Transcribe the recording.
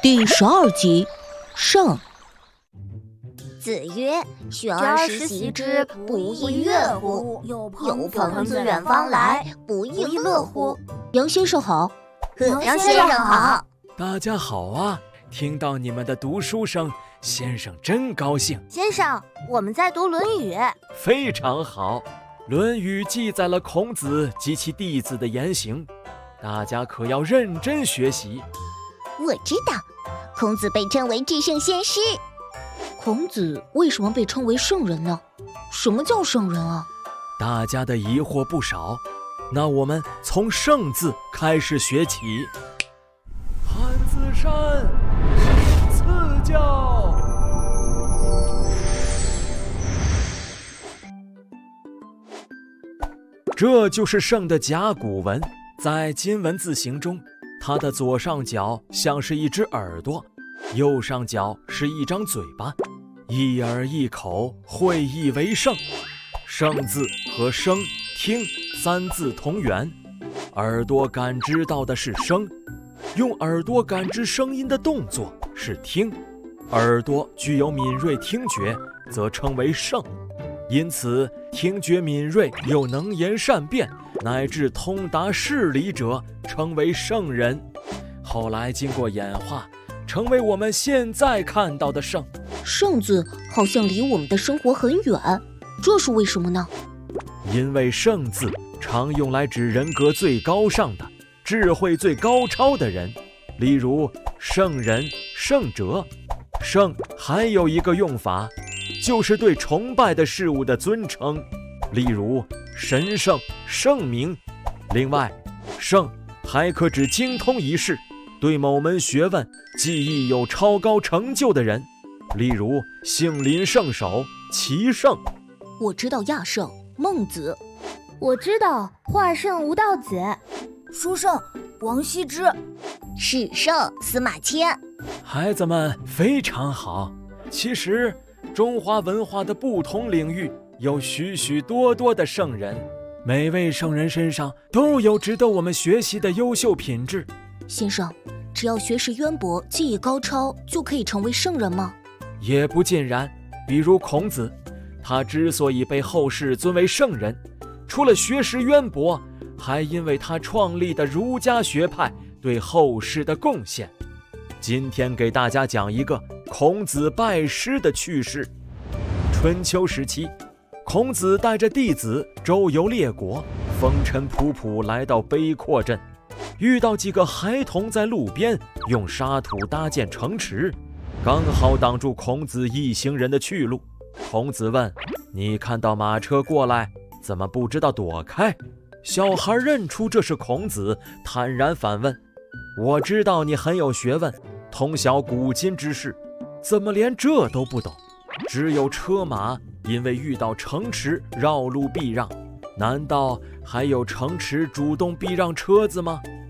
第12集，胜。 子曰：“学而时习之，不亦乐乎？有朋自远方来，不亦乐乎？” 杨先生好。 杨先生好。 大家好啊！听到你们的读书声，先生真高兴。 先生，我们在读《论语》。 非常好，《论语》记载了孔子及其弟子的言行，大家可要认真学习。 我知道，孔子被称为至圣先师。 孔子为什么被称为圣人呢？什么叫圣人啊？ 大家的疑惑不少，那我们从圣字开始学起。汉子山，赐教。这就是圣的甲骨文，在金文字形中，它的左上角像是一只耳朵，右上角是一张嘴巴，一耳一口会意为圣。圣字和声、听三字同源，耳朵感知到的是声，用耳朵感知声音的动作是听，耳朵具有敏锐听觉，则称为圣。因此，听觉敏锐又能言善辩，乃至通达事理者，称为圣人。后来经过演化，成为我们现在看到的圣。 圣字好像离我们的生活很远，这是为什么呢？ 因为圣字常用来指人格最高尚的、智慧最高超的人，例如圣人、圣哲。圣还有一个用法，就是对崇拜的事物的尊称，例如神圣、圣明。另外，圣还可指精通一事，对某门学问技艺有超高成就的人，例如杏林圣手、齐圣。 我知道亚圣、孟子。 我知道华圣、吴道子。 书圣王羲之。 史圣司马迁。 孩子们非常好。其实中华文化的不同领域有许许多多的圣人，每位圣人身上都有值得我们学习的优秀品质。 先生，只要学识渊博、技艺高超，就可以成为圣人吗？ 也不尽然。比如孔子，他之所以被后世尊为圣人，除了学识渊博，还因为他创立的儒家学派对后世的贡献。今天给大家讲一个孔子拜师的趣事。春秋时期，孔子带着弟子周游列国，风尘仆仆来到卑阔镇，遇到几个孩童在路边用沙土搭建城池，刚好挡住孔子一行人的去路。孔子问：“你看到马车过来，怎么不知道躲开？”小孩认出这是孔子，坦然反问：“我知道你很有学问，通晓古今之事，怎么连这都不懂？只有车马因为遇到城池绕路避让，难道还有城池主动避让车子吗？”